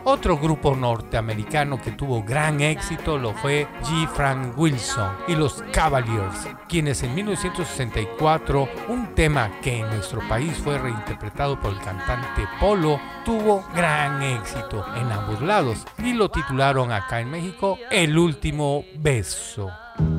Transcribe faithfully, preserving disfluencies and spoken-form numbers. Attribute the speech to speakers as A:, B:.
A: Otro grupo norteamericano que tuvo gran éxito lo fue G. Frank Wilson y los Cavaliers, quienes en mil novecientos sesenta y cuatro, un tema que en nuestro país fue reinterpretado por el cantante Polo, tuvo gran éxito en ambos lados y lo titularon acá en México El Último Beso.